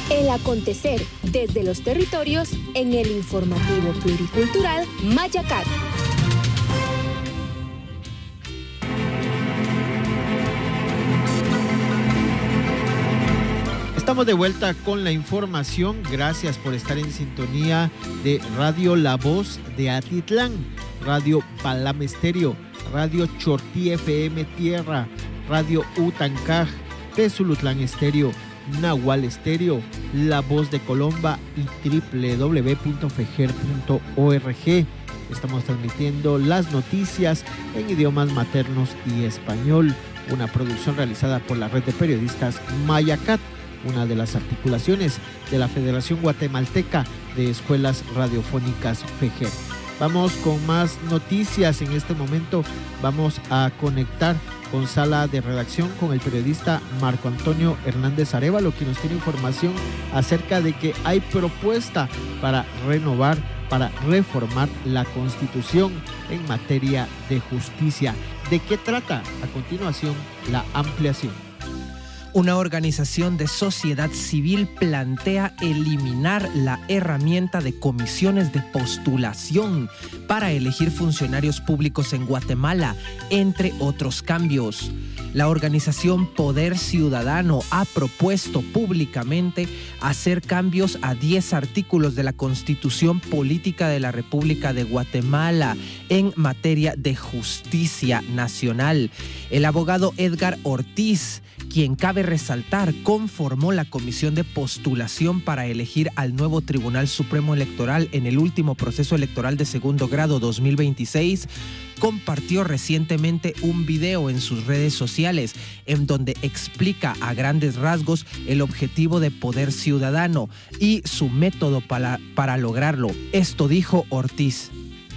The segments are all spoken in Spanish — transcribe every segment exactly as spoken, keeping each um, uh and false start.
El acontecer desde los territorios en el informativo pluricultural Mayacat. Estamos de vuelta con la información. Gracias por estar en sintonía de Radio La Voz de Atitlán, Radio Palam Estéreo, Radio Chortí F M Tierra, Radio Utancaj, Tezulutlán Estéreo, Nahual Estéreo, La Voz de Colomba y doble u doble u doble u punto fejer punto org. Estamos transmitiendo las noticias en idiomas maternos y español, una producción realizada por la red de periodistas Mayacat, una de las articulaciones de la Federación Guatemalteca de Escuelas Radiofónicas FEGER. Vamos con más noticias. En este momento vamos a conectar con sala de redacción con el periodista Marco Antonio Hernández Arévalo, quien nos tiene información acerca de que hay propuesta para renovar, para reformar la Constitución en materia de justicia. ¿De qué trata? A continuación, la ampliación. Una organización de sociedad civil plantea eliminar la herramienta de comisiones de postulación para elegir funcionarios públicos en Guatemala, entre otros cambios. La organización Poder Ciudadano ha propuesto públicamente hacer cambios a diez artículos de la Constitución Política de la República de Guatemala en materia de justicia nacional. El abogado Edgar Ortiz, quien cabe resaltar, conformó la comisión de postulación para elegir al nuevo Tribunal Supremo Electoral en el último proceso electoral de segundo grado dos mil veintiséis, compartió recientemente un video en sus redes sociales en donde explica a grandes rasgos el objetivo de Poder Ciudadano y su método para, para lograrlo. Esto dijo Ortiz.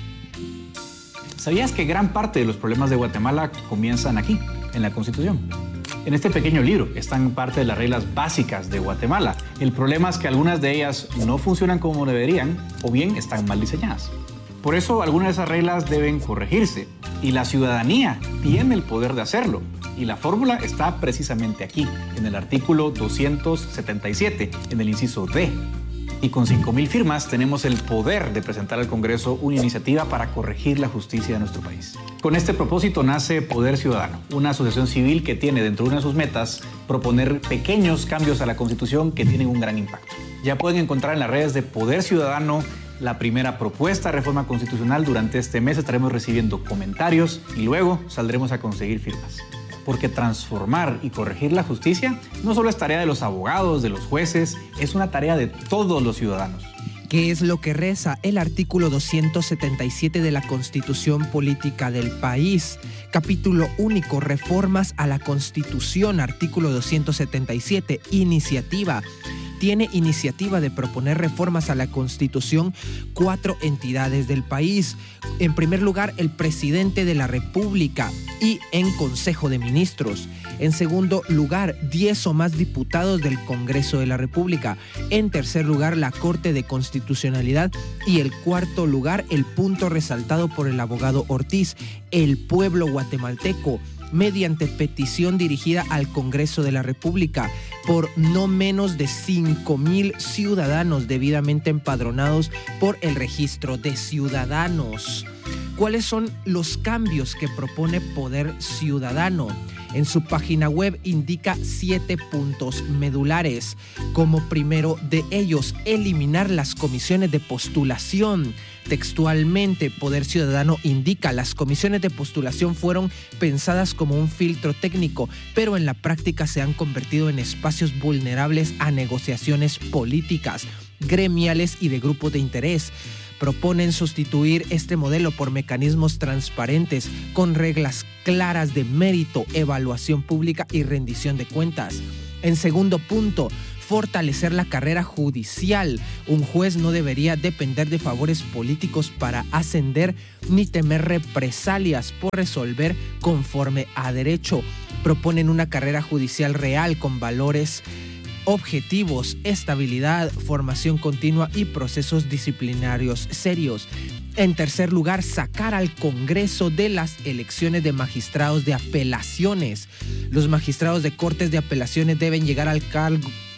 ¿Sabías que gran parte de los problemas de Guatemala comienzan aquí, en la Constitución? En este pequeño libro están parte de las reglas básicas de Guatemala. El problema es que algunas de ellas no funcionan como deberían o bien están mal diseñadas. Por eso algunas de esas reglas deben corregirse y la ciudadanía tiene el poder de hacerlo. Y la fórmula está precisamente aquí, en el artículo doscientos setenta y siete, en el inciso D. Y con cinco mil firmas tenemos el poder de presentar al Congreso una iniciativa para corregir la justicia de nuestro país. Con este propósito nace Poder Ciudadano, una asociación civil que tiene dentro de una de sus metas proponer pequeños cambios a la Constitución que tienen un gran impacto. Ya pueden encontrar en las redes de Poder Ciudadano la primera propuesta de reforma constitucional. Durante este mes estaremos recibiendo comentarios y luego saldremos a conseguir firmas. Porque transformar y corregir la justicia no solo es tarea de los abogados, de los jueces, es una tarea de todos los ciudadanos. ¿Qué es lo que reza el artículo doscientos setenta y siete de la Constitución Política del país? Capítulo único, reformas a la Constitución, artículo doscientos setenta y siete, iniciativa. Tiene iniciativa de proponer reformas a la Constitución cuatro entidades del país. En primer lugar, el presidente de la República y en Consejo de Ministros. En segundo lugar, diez o más diputados del Congreso de la República. En tercer lugar, la Corte de Constitucionalidad. Y el cuarto lugar, el punto resaltado por el abogado Ortiz, el pueblo guatemalteco, mediante petición dirigida al Congreso de la República por no menos de cinco mil ciudadanos debidamente empadronados por el Registro de Ciudadanos. ¿Cuáles son los cambios que propone Poder Ciudadano? En su página web indica siete puntos medulares. Como primero de ellos, eliminar las comisiones de postulación. Textualmente, Poder Ciudadano indica: las comisiones de postulación fueron pensadas como un filtro técnico, pero en la práctica se han convertido en espacios vulnerables a negociaciones políticas, gremiales y de grupos de interés. Proponen sustituir este modelo por mecanismos transparentes con reglas claras de mérito, evaluación pública y rendición de cuentas. En segundo punto, fortalecer la carrera judicial. Un juez no debería depender de favores políticos para ascender ni temer represalias por resolver conforme a derecho. Proponen una carrera judicial real con valores objetivos, estabilidad, formación continua y procesos disciplinarios serios. En tercer lugar, sacar al Congreso de las elecciones de magistrados de apelaciones. Los magistrados de cortes de apelaciones deben llegar al cargo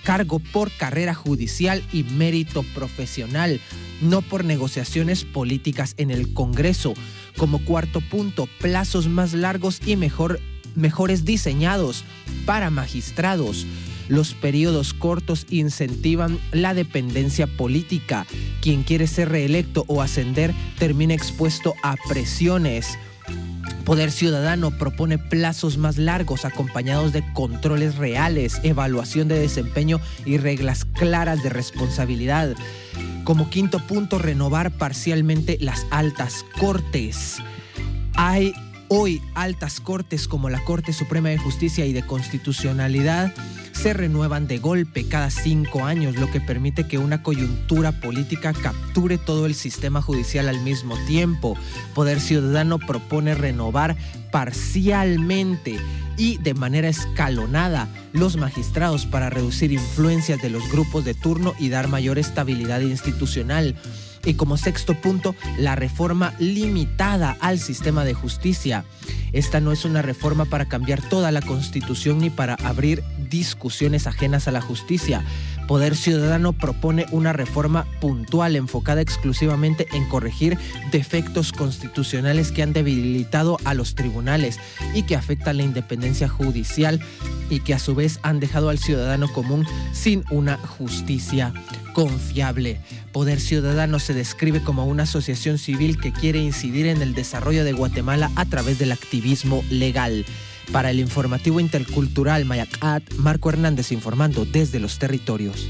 cargo por carrera judicial y mérito profesional, no por negociaciones políticas en el Congreso. Como cuarto punto, plazos más largos y mejor, mejores diseñados para magistrados. Los periodos cortos incentivan la dependencia política. Quien quiere ser reelecto o ascender termina expuesto a presiones. Poder Ciudadano propone plazos más largos acompañados de controles reales, evaluación de desempeño y reglas claras de responsabilidad. Como quinto punto, renovar parcialmente las altas cortes. Hay hoy altas cortes como la Corte Suprema de Justicia y de Constitucionalidad se renuevan de golpe cada cinco años, lo que permite que una coyuntura política capture todo el sistema judicial al mismo tiempo. Poder Ciudadano propone renovar parcialmente y de manera escalonada los magistrados para reducir influencias de los grupos de turno y dar mayor estabilidad institucional. Y como sexto punto, la reforma limitada al sistema de justicia. Esta no es una reforma para cambiar toda la Constitución ni para abrir discusiones ajenas a la justicia. Poder Ciudadano propone una reforma puntual enfocada exclusivamente en corregir defectos constitucionales que han debilitado a los tribunales y que afectan la independencia judicial y que a su vez han dejado al ciudadano común sin una justicia confiable. Poder Ciudadano se describe como una asociación civil que quiere incidir en el desarrollo de Guatemala a través del activismo legal. Para el informativo intercultural Mayacat, Marco Hernández informando desde los territorios.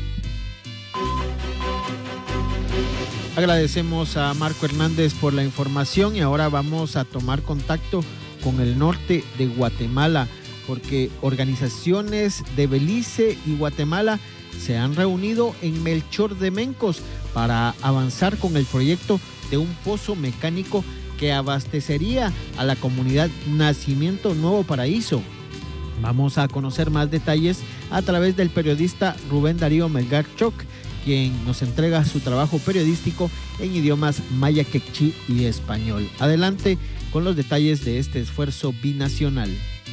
Agradecemos a Marco Hernández por la información y ahora vamos a tomar contacto con el norte de Guatemala porque organizaciones de Belice y Guatemala se han reunido en Melchor de Mencos para avanzar con el proyecto de un pozo mecánico que abastecería a la comunidad Nacimiento Nuevo Paraíso. Vamos a conocer más detalles a través del periodista Rubén Darío Melgar Choc, quien nos entrega su trabajo periodístico en idiomas maya, quechí y español. Adelante con los detalles de este esfuerzo binacional.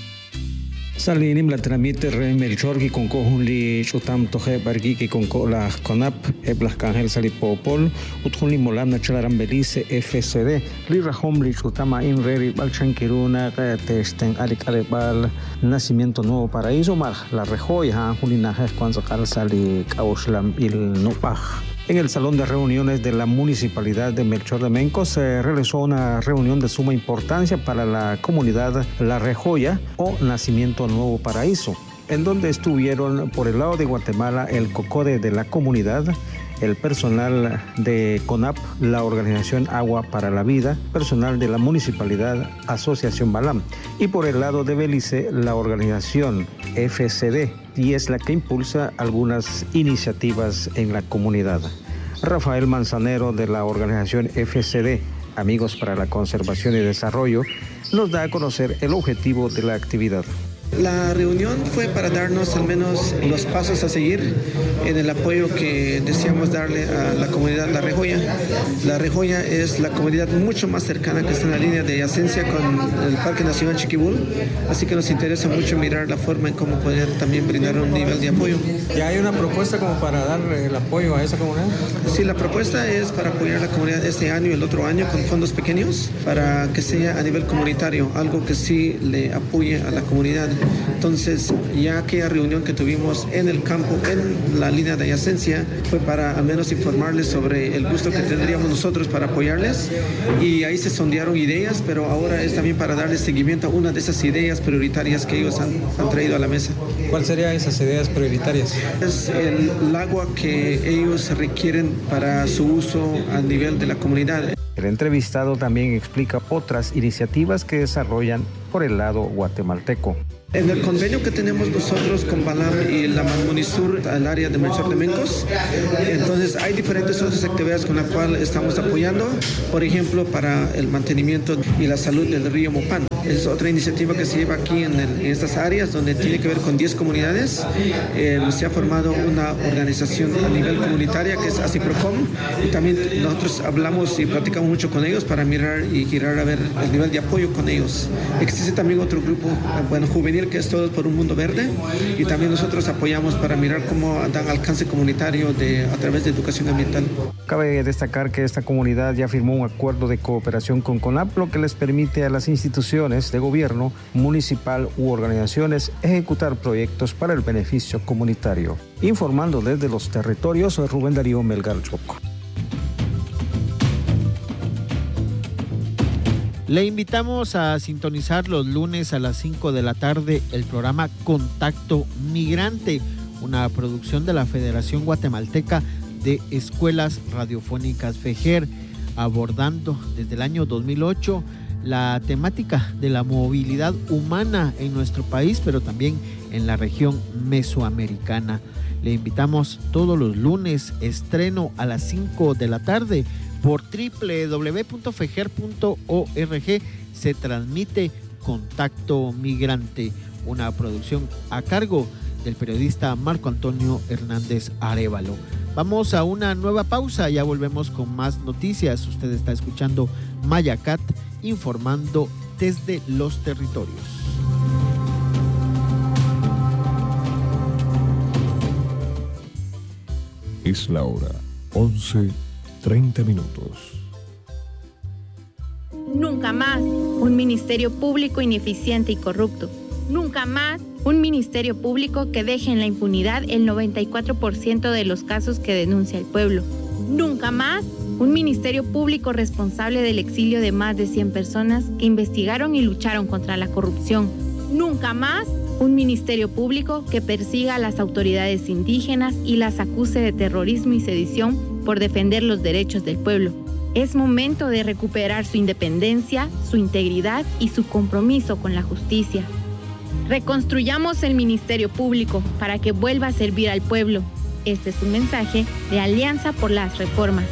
Salinim la tramite re Melchor ki con kohunli chutam toje bargi ki con la conap eblas cangel sali popol uthunli molana chalaram Belice F C D li rahomli chutama in reri balchankiruna testen alikalebal Nacimiento Nuevo Paraíso mar la rejoya hunina cuando sali kauslam il nopaj. En el salón de reuniones de la municipalidad de Melchor de Mencos se realizó una reunión de suma importancia para la comunidad La Rejoya o Nacimiento Nuevo Paraíso, en donde estuvieron por el lado de Guatemala el COCODE de la comunidad, el personal de CONAP, la organización Agua para la Vida, personal de la municipalidad Asociación Balam, y por el lado de Belice la organización F C D, y es la que impulsa algunas iniciativas en la comunidad. Rafael Manzanero de la organización F C D, Amigos para la Conservación y Desarrollo, nos da a conocer el objetivo de la actividad. La reunión fue para darnos al menos los pasos a seguir en el apoyo que deseamos darle a la comunidad La Rejoya. La Rejoya es la comunidad mucho más cercana que está en la línea de adyacencia con el Parque Nacional Chiquibul, así que nos interesa mucho mirar la forma en cómo poder también brindar un nivel de apoyo. ¿Ya hay una propuesta como para dar el apoyo a esa comunidad? Sí, la propuesta es para apoyar a la comunidad este año y el otro año con fondos pequeños para que sea a nivel comunitario, algo que sí le apoye a la comunidad. Entonces, ya aquella reunión que tuvimos en el campo, en la línea de adyacencia, fue para al menos informarles sobre el gusto que tendríamos nosotros para apoyarles, y ahí se sondearon ideas, pero ahora es también para darles seguimiento a una de esas ideas prioritarias que ellos han, han traído a la mesa. ¿Cuáles serían esas ideas prioritarias? Es el, el agua que ellos requieren para su uso a nivel de la comunidad. El entrevistado también explica otras iniciativas que desarrollan por el lado guatemalteco. En el convenio que tenemos nosotros con Balam y la Munisur, el área de Melchor de Mencos, entonces hay diferentes otras actividades con las cuales estamos apoyando, por ejemplo, para el mantenimiento y la salud del río Mopán. Es otra iniciativa que se lleva aquí en, el, en estas áreas, donde tiene que ver con diez comunidades. Eh, se ha formado una organización a nivel comunitaria que es ASIPROCOM, y también nosotros hablamos y platicamos mucho con ellos para mirar y girar a ver el nivel de apoyo con ellos. Existe también otro grupo, bueno, juvenil, que es Todos por un Mundo Verde, y también nosotros apoyamos para mirar cómo dan alcance comunitario de, a través de educación ambiental. Cabe destacar que esta comunidad ya firmó un acuerdo de cooperación con CONAP, lo que les permite a las instituciones de gobierno municipal u organizaciones ejecutar proyectos para el beneficio comunitario. Informando desde los territorios, soy Rubén Darío Melgar Choco. Le invitamos a sintonizar los lunes a las cinco de la tarde el programa Contacto Migrante, una producción de la Federación Guatemalteca de Escuelas Radiofónicas FEJER, abordando desde el año dos mil ocho la temática de la movilidad humana en nuestro país, pero también en la región mesoamericana. Le invitamos todos los lunes, estreno a las cinco de la tarde por doble u doble u doble u punto fejer punto org. Se transmite Contacto Migrante, una producción a cargo del periodista Marco Antonio Hernández Arévalo. Vamos a una nueva pausa, ya volvemos con más noticias. Usted está escuchando Mayacat, informando desde los territorios. Es la hora, once treinta minutos. Nunca más un ministerio público ineficiente y corrupto. Nunca más un ministerio público que deje en la impunidad el noventa y cuatro por ciento de los casos que denuncia el pueblo. Nunca más un ministerio público responsable del exilio de más de cien personas que investigaron y lucharon contra la corrupción. Nunca más un ministerio público que persiga a las autoridades indígenas y las acuse de terrorismo y sedición por defender los derechos del pueblo. Es momento de recuperar su independencia, su integridad y su compromiso con la justicia. Reconstruyamos el Ministerio Público para que vuelva a servir al pueblo. Este es un mensaje de Alianza por las Reformas.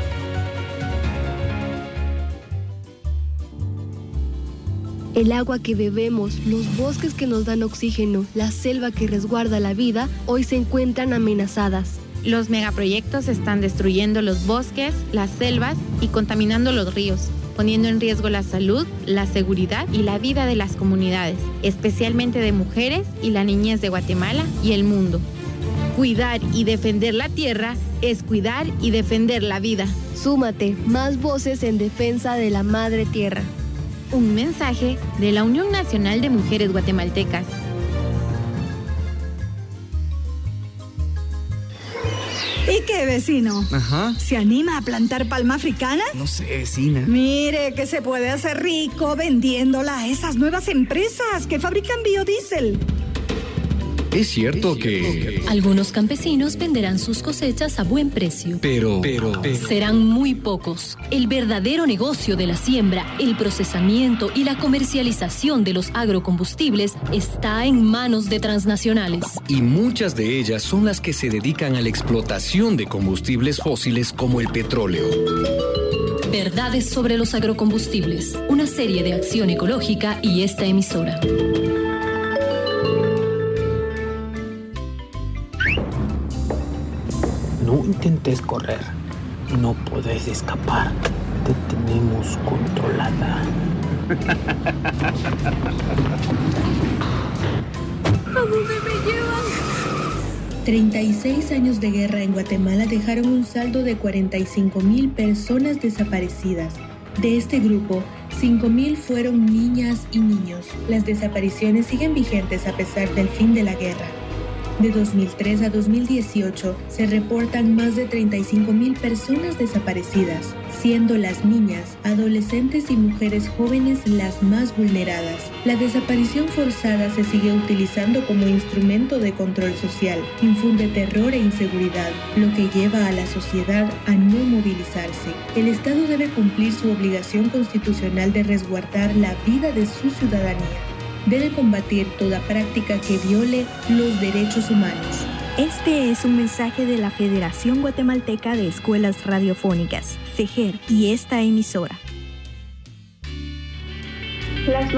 El agua que bebemos, los bosques que nos dan oxígeno, la selva que resguarda la vida, hoy se encuentran amenazadas. Los megaproyectos están destruyendo los bosques, las selvas y contaminando los ríos, poniendo en riesgo la salud, la seguridad y la vida de las comunidades, especialmente de mujeres y la niñez de Guatemala y el mundo. Cuidar y defender la tierra es cuidar y defender la vida. Súmate, más voces en defensa de la madre tierra. Un mensaje de la Unión Nacional de Mujeres Guatemaltecas. ¿Y qué, vecino? Ajá. ¿Se anima a plantar palma africana? No sé, vecina. Mire que se puede hacer rico vendiéndola a esas nuevas empresas que fabrican biodiesel. Es cierto que... Algunos campesinos venderán sus cosechas a buen precio. Pero, pero, pero... Serán muy pocos. El verdadero negocio de la siembra, el procesamiento y la comercialización de los agrocombustibles está en manos de transnacionales. Y muchas de ellas son las que se dedican a la explotación de combustibles fósiles como el petróleo. Verdades sobre los agrocombustibles. Una serie de Acción Ecológica y esta emisora. No intentes correr, no puedes escapar, te tenemos controlada. ¿A dónde me llevan? treinta y seis años de guerra en Guatemala dejaron un saldo de cuarenta y cinco mil personas desaparecidas. De este grupo, cinco mil fueron niñas y niños. Las desapariciones siguen vigentes a pesar del fin de la guerra. De dos mil tres a dos mil dieciocho se reportan más de treinta y cinco mil personas desaparecidas, siendo las niñas, adolescentes y mujeres jóvenes las más vulneradas. La desaparición forzada se sigue utilizando como instrumento de control social, infunde terror e inseguridad, lo que lleva a la sociedad a no movilizarse. El Estado debe cumplir su obligación constitucional de resguardar la vida de su ciudadanía. Debe combatir toda práctica que viole los derechos humanos. Este es un mensaje de la Federación Guatemalteca de Escuelas Radiofónicas, FEJER, y esta emisora. Las noticias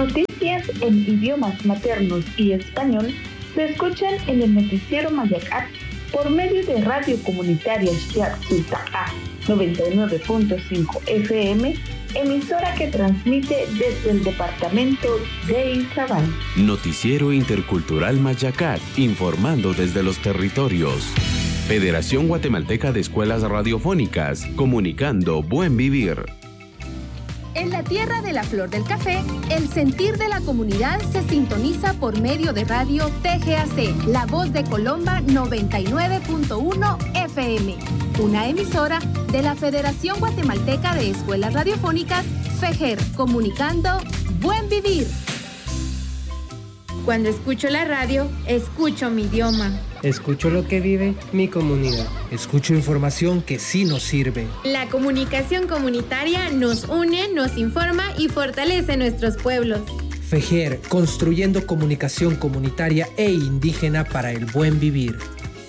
noticias en idiomas maternos y español se escuchan en el noticiero Mayacat por medio de Radio Comunitaria Xiaxutaca noventa y nueve punto cinco F M, emisora que transmite desde el departamento de Izabal. Noticiero Intercultural Mayacat, informando desde los territorios. Federación Guatemalteca de Escuelas Radiofónicas, comunicando buen vivir. En la tierra de la flor del café, el sentir de la comunidad se sintoniza por medio de radio T G A C, La Voz de Colomba noventa y nueve punto uno F M, una emisora de la Federación Guatemalteca de Escuelas Radiofónicas, FEGER, comunicando buen vivir. Cuando escucho la radio, escucho mi idioma. Escucho lo que vive mi comunidad. Escucho información que sí nos sirve. La comunicación comunitaria nos une, nos informa y fortalece nuestros pueblos. FEGER, construyendo comunicación comunitaria e indígena para el buen vivir.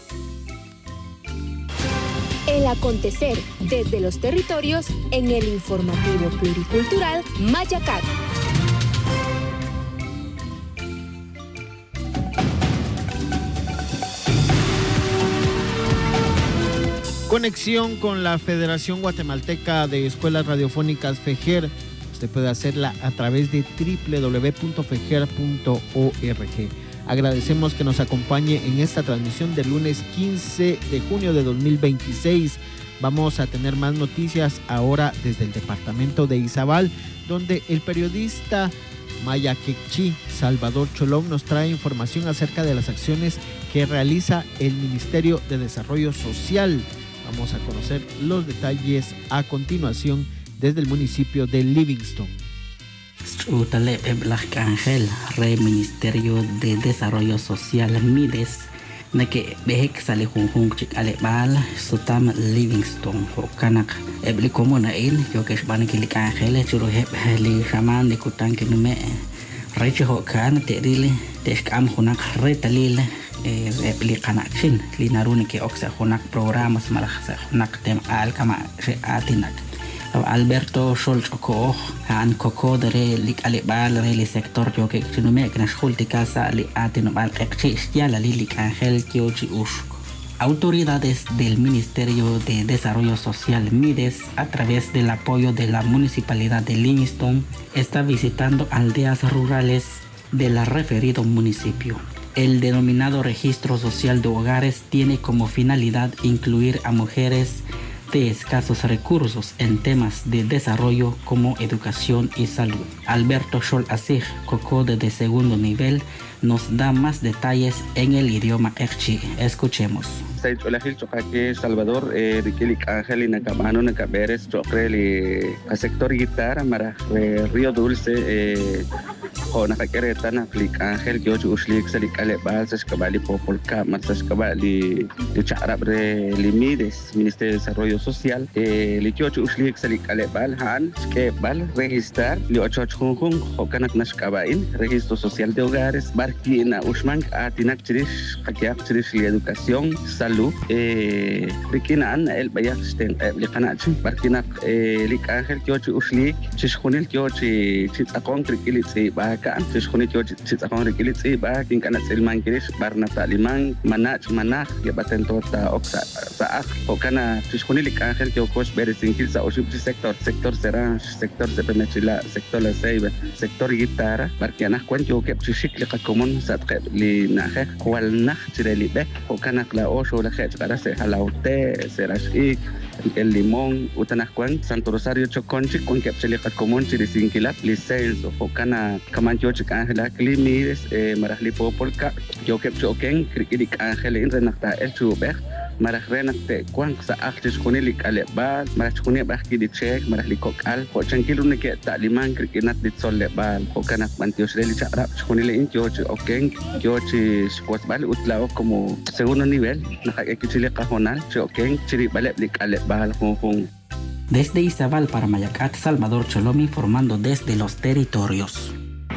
El acontecer desde los territorios en el informativo pluricultural Mayacat. Conexión con la Federación Guatemalteca de Escuelas Radiofónicas FEGER. Usted puede hacerla a través de doble u doble u doble u punto feger punto org. Agradecemos que nos acompañe en esta transmisión del lunes quince de junio de dos mil veintiséis. Vamos a tener más noticias ahora desde el departamento de Izabal, donde el periodista mayaquechi Salvador Cholón nos trae información acerca de las acciones que realiza el Ministerio de Desarrollo Social. Vamos a conocer los detalles a continuación desde el municipio de Livingston. Utalep Ángel, Rey Ministerio de Desarrollo Social Mides, Neke Behek Sale Junjung Chik Alebal, Sutam Livingston, Hokanak, Ebli Comuna In, Yokesh Banekilik Ángel, Churuhep Heli Shaman de Kutankinume, Reche Hokan, Terili, Teshkam Hunak Retalil. Repli kanakchin linaruni ke oksa honak programas malah honak tem al kama re atinak Alberto Scholz ko han koko dere lik ale bal re li sector yo ke chinume ke nashulti casa li atino bal ekchi ya la lilik Ángel Kiochi Ush. Autoridades del Ministerio de Desarrollo Social Mides, a través del apoyo de la Municipalidad de Livingston, está visitando aldeas rurales del referido municipio. El denominado Registro Social de Hogares tiene como finalidad incluir a mujeres de escasos recursos en temas de desarrollo como educación y salud. Alberto Scholl Asig, COCODE de segundo nivel, nos da más detalles en el idioma Ekchi. Escuchemos. Salvador, Riquilik Ángel y Nacamano, Nacaberes, Chocreli, a sector guitarra, Mara, Río Dulce, o Nacaquereta, Naflik Ángel, Kiocho Ushlik, Salik Alebal, Sashkabali Popolka, Matsashkabali, Charabre Limides, Ministerio de Desarrollo Social, Likiocho Ushlik, Salik Alebal, Han, Skebal, registrar, Liocho Chunjung, Hokanak Nashkabain, Registro Social de Hogares, Barquina Ushman, Atinak Chirish, Hakiak Chirish, Educación, Salud, Rikinan, El Bayaksten, Likanach, Barquinak, Lik Ángel, Kiocho Ushlik, Chishunil, Kiochi, Chitzakon, Rikilitzi, Bakan, Chishunil, Kiochi, Chitzakon, Rikilitzi, Bakin, Kanats, El Mankirish, Barnata Liman, Manach, Manach, Yabaten Tota, Oxa, Saak, Okana, Chishunil, Lik Ángel, Kiokos, Beresinkil, Saoship, Sector, Sector Seranch, Sector Sepemechila, Sector La Seiba, Sector Guitarra, Barquianak, Cuento, Kep, Chishik, Likakomon, Satke, Linaje, Kualnach, Chirelibek, Okanak, La Osho, La Hech, Garase, Jalaute, Serashik, El Limón, Utanascuan, Santo Rosario, Choconchi, con Capchelicat Común, Chirisinquilat, Licenso, Ocana, Camanchochic Ángela, Climides, Marajli Popolca, Jokep Choken, Criquic Ángel, Inrenacta, El Chubech, Marajrenacte, Quang, Saachtis Kunilik Alebal, Marachuni Baki di Chek, Marajlikok Al, Pochankilunike, Taliman, Crikinat di Solebal, Ocanak Mantios Relic Arab, Chunile in Kiochi, Oken, Kiochi, Squatbal, Utlao como segundo nivel, Najakichile Cajonal, Choken, Chiribalek Alebal, Hong. Desde Izabal para Mayacat, Salvador Cholón informando desde los territorios.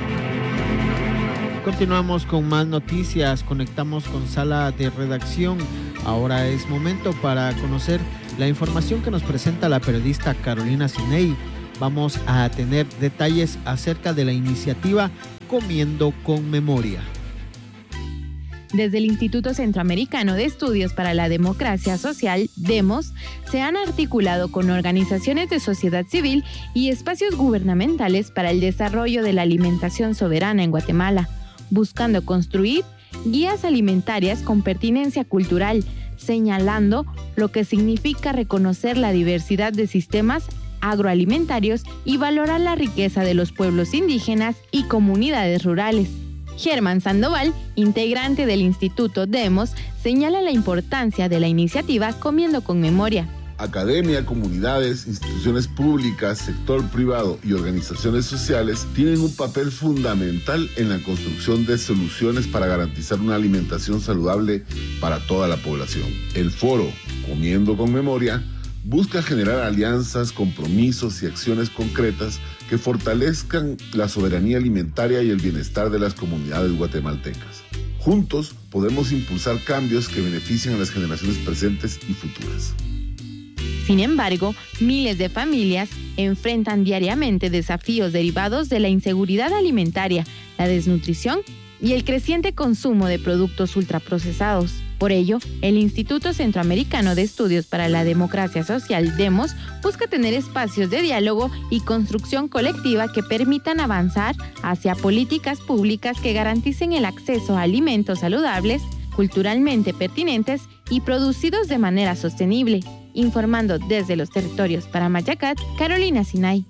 Continuamos con más noticias, conectamos con sala de redacción. Ahora es momento para conocer la información que nos presenta la periodista Carolina Sinei. Vamos a tener detalles acerca de la iniciativa Comiendo con Memoria. Desde el Instituto Centroamericano de Estudios para la Democracia Social, DEMOS, se han articulado con organizaciones de sociedad civil y espacios gubernamentales para el desarrollo de la alimentación soberana en Guatemala, buscando construir guías alimentarias con pertinencia cultural, señalando lo que significa reconocer la diversidad de sistemas agroalimentarios y valorar la riqueza de los pueblos indígenas y comunidades rurales. Germán Sandoval, integrante del Instituto DEMOS, señala la importancia de la iniciativa Comiendo con Memoria. Academia, comunidades, instituciones públicas, sector privado y organizaciones sociales tienen un papel fundamental en la construcción de soluciones para garantizar una alimentación saludable para toda la población. El foro Comiendo con Memoria busca generar alianzas, compromisos y acciones concretas que fortalezcan la soberanía alimentaria y el bienestar de las comunidades guatemaltecas. Juntos podemos impulsar cambios que beneficien a las generaciones presentes y futuras. Sin embargo, miles de familias enfrentan diariamente desafíos derivados de la inseguridad alimentaria, la desnutrición y el creciente consumo de productos ultraprocesados. Por ello, el Instituto Centroamericano de Estudios para la Democracia Social, DEMOS, busca tener espacios de diálogo y construcción colectiva que permitan avanzar hacia políticas públicas que garanticen el acceso a alimentos saludables, culturalmente pertinentes y producidos de manera sostenible. Informando desde los territorios para Mayacat, Carolina Sinay.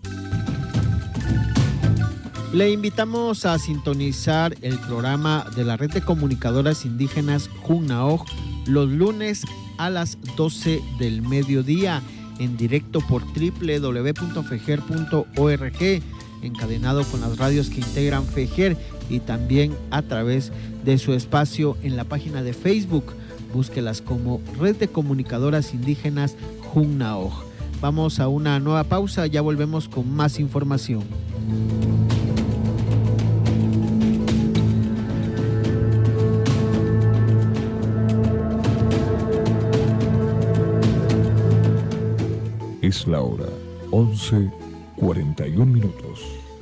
Le invitamos a sintonizar el programa de la Red de Comunicadoras Indígenas Junnaoj los lunes a las doce del mediodía en directo por doble u doble u doble u punto fejer punto org, encadenado con las radios que integran Fejer y también a través de su espacio en la página de Facebook. Búsquelas como Red de Comunicadoras Indígenas Junnaoj. Vamos a una nueva pausa, ya volvemos con más información. Es la hora once cuarenta y un minutos.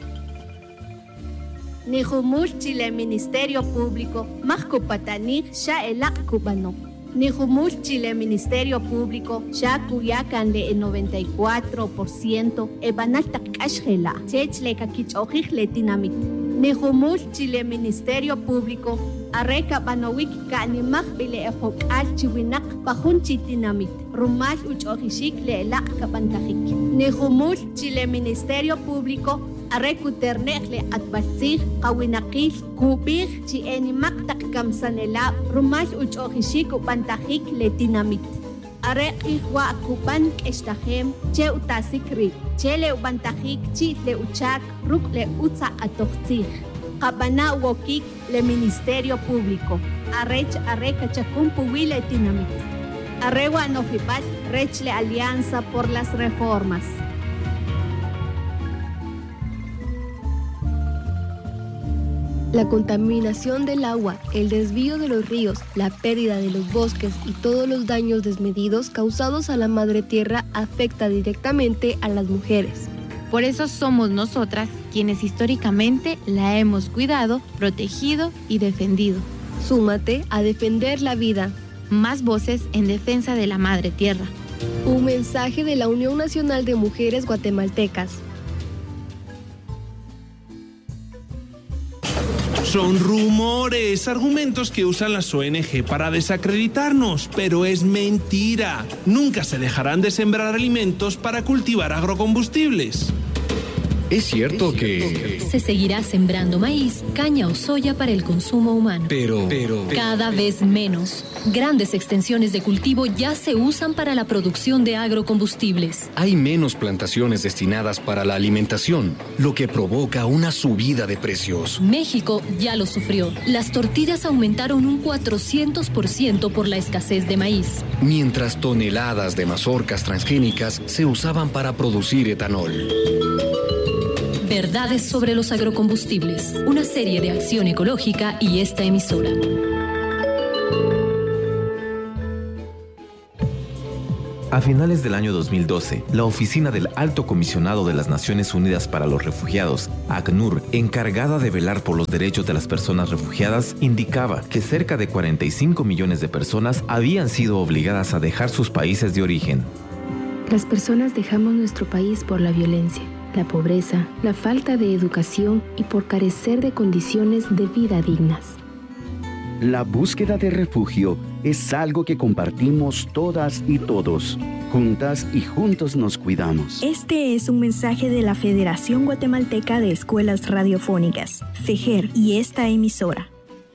Nihumush Chile Ministerio Público, Mahkupatani, Sha Elak Cubano. Nihumush Chile Ministerio Público, Sha Cuyacan le el noventa y cuatro por ciento, Ebanalta Kashela, Chechle Kakich Letinamit. Nihumush Chile Ministerio Público, Areka Banowik Kanimach Bile Ejok Alchiwinak, Pajun Chitinamit, Rumash Uchojishik le Elak Kabantajik. Nihumush Chile Ministerio Público, Arrecuternechle atbasir, Kawinakil, Kubir, Chienimak Takkamsanela, Rumash Uchojishik Upantajik Letinamit. Arrequihua Kupan Estahem, Che Utasikri, Chele Upantajik, Chitle Uchak, Rukle Utsa Atochzir. Kabana Wokik le Ministerio Público, Arrech Arreca Chacumpuwile Tinamit. Arrewa Nofipal, Rechle Alianza por las Reformas. La contaminación del agua, el desvío de los ríos, la pérdida de los bosques y todos los daños desmedidos causados a la madre tierra afecta directamente a las mujeres. Por eso somos nosotras quienes históricamente la hemos cuidado, protegido y defendido. Súmate a defender la vida. Más voces en defensa de la madre tierra. Un mensaje de la Unión Nacional de Mujeres Guatemaltecas. Son rumores, argumentos que usan las O N G para desacreditarnos, pero es mentira. Nunca se dejarán de sembrar alimentos para cultivar agrocombustibles. Es cierto que se seguirá sembrando maíz, caña o soya para el consumo humano. Pero, pero cada vez menos. Grandes extensiones de cultivo ya se usan para la producción de agrocombustibles. Hay menos plantaciones destinadas para la alimentación, lo que provoca una subida de precios. México ya lo sufrió. Las tortillas aumentaron un cuatrocientos por ciento por la escasez de maíz. Mientras toneladas de mazorcas transgénicas se usaban para producir etanol. Verdades sobre los agrocombustibles, una serie de acción ecológica y esta emisora. A finales del año dos mil doce, la Oficina del Alto Comisionado de las Naciones Unidas para los Refugiados, ACNUR, encargada de velar por los derechos de las personas refugiadas, indicaba que cerca de cuarenta y cinco millones de personas habían sido obligadas a dejar sus países de origen. Las personas dejamos nuestro país por la violencia, la pobreza, la falta de educación y por carecer de condiciones de vida dignas. La búsqueda de refugio es algo que compartimos todas y todos. Juntas y juntos nos cuidamos. Este es un mensaje de la Federación Guatemalteca de Escuelas Radiofónicas, FEJER, y esta emisora.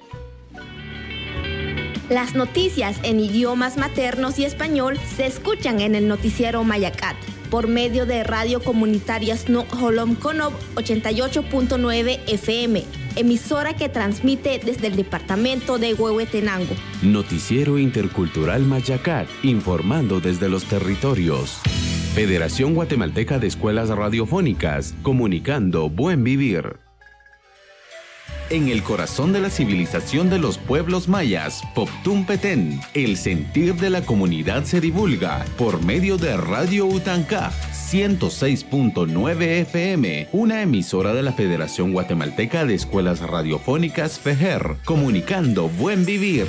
Las noticias en idiomas maternos y español se escuchan en el noticiero Mayacat por medio de Radio Comunitaria Snook Holom Konob ochenta y ocho punto nueve F M, emisora que transmite desde el departamento de Huehuetenango. Noticiero Intercultural Mayacat, informando desde los territorios. Federación Guatemalteca de Escuelas Radiofónicas, comunicando buen vivir. En el corazón de la civilización de los pueblos mayas, Poptún Petén, el sentir de la comunidad se divulga por medio de Radio Utancaj ciento seis punto nueve F M, una emisora de la Federación Guatemalteca de Escuelas Radiofónicas FEJER, comunicando buen vivir.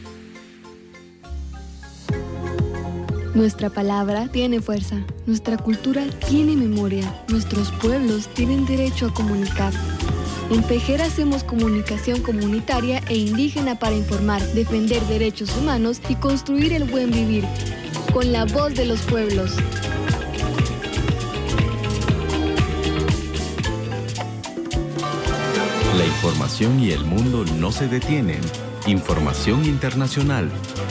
Nuestra palabra tiene fuerza, nuestra cultura tiene memoria, nuestros pueblos tienen derecho a comunicar. En FEJER hacemos comunicación comunitaria e indígena para informar, defender derechos humanos y construir el buen vivir, con la voz de los pueblos. La información y el mundo no se detienen. Información internacional.